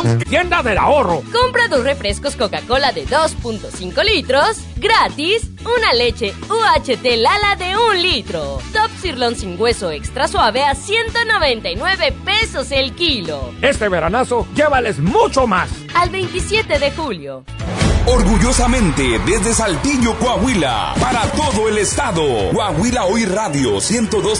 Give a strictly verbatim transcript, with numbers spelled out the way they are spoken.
Tienda del Ahorro. Compra dos refrescos Coca-Cola de dos punto cinco litros, gratis, una leche U H T Lala de un litro. Top Sirloin sin hueso extra suave a ciento noventa y nueve pesos el kilo. Este veranazo, llévales mucho más. Al veintisiete de julio. Orgullosamente desde Saltillo, Coahuila, para todo el estado. Coahuila Hoy Radio ciento dos